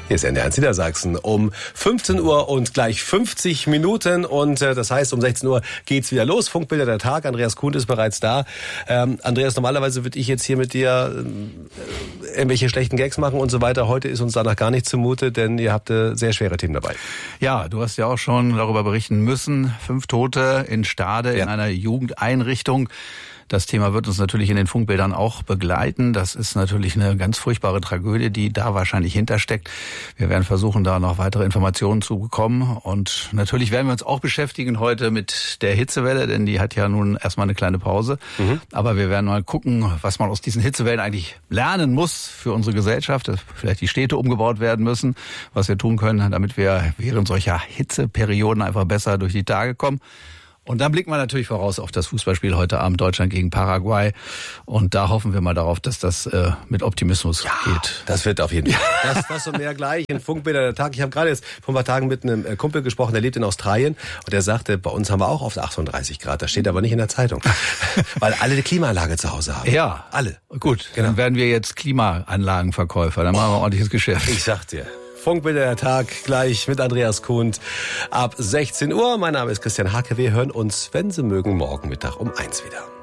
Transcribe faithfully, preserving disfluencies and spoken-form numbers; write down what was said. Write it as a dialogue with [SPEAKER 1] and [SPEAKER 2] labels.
[SPEAKER 1] Hier ist N D R eins Niedersachsen um fünfzehn Uhr und gleich fünfzig Minuten und äh, das heißt, um sechzehn Uhr geht's wieder los. Funkbilder der Tag. Andreas Kuhn ist bereits da. Ähm, Andreas, normalerweise würde ich jetzt hier mit dir äh, irgendwelche schlechten Gags machen und so weiter. Heute ist uns danach gar nicht zumute, denn ihr habt äh, sehr schwere Themen dabei.
[SPEAKER 2] Ja, du hast ja auch schon darüber berichten müssen. Fünf Tote in Stade, ja. in einer Jugendeinrichtung. Das Thema wird uns natürlich in den Funkbildern auch begleiten. Das ist natürlich eine ganz furchtbare Tragödie, die da wahrscheinlich hintersteckt. Wir werden versuchen, da noch weitere Informationen zu bekommen. Und natürlich werden wir uns auch beschäftigen heute mit der Hitzewelle, denn die hat ja nun erstmal eine kleine Pause. Mhm. Aber wir werden mal gucken, was man aus diesen Hitzewellen eigentlich lernen muss für unsere Gesellschaft. Dass vielleicht die Städte umgebaut werden müssen, was wir tun können, damit wir während solcher Hitzeperioden einfach besser durch die Tage kommen. Und dann blicken wir natürlich voraus auf das Fußballspiel heute Abend Deutschland gegen Paraguay. Und da hoffen wir mal darauf, dass das äh, mit Optimismus ja, geht.
[SPEAKER 1] Das wird auf jeden Fall. Das, das und mehr gleich in Funkbilder der Tag. Ich habe gerade jetzt vor ein paar Tagen mit einem Kumpel gesprochen, der lebt in Australien. Und der sagte, bei uns haben wir auch oft achtunddreißig Grad. Das steht aber nicht in der Zeitung. Weil alle eine Klimaanlage zu Hause haben.
[SPEAKER 2] Ja.
[SPEAKER 1] Alle.
[SPEAKER 2] Gut, genau. Dann werden wir jetzt Klimaanlagenverkäufer. Dann machen wir ordentliches Geschäft.
[SPEAKER 1] Ich sag dir. Funkbilder der Tag gleich mit Andreas Kuhn ab sechzehn Uhr. Mein Name ist Christian Hake. Wir hören uns, wenn Sie mögen, morgen Mittag um eins wieder.